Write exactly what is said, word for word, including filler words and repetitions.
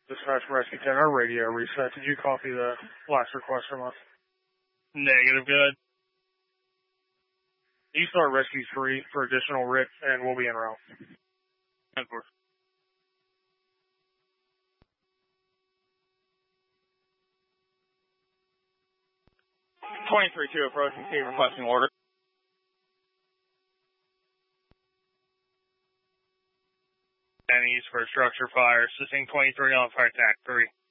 Dispatch Rescue ten, our radio reset. Did you copy the last request from us? Negative, good. You start Rescue three for additional R I T, and we'll be en route. Of course. twenty-three two approaching T, requesting order. And use for a structure fire, assisting twenty-three on fire attack three.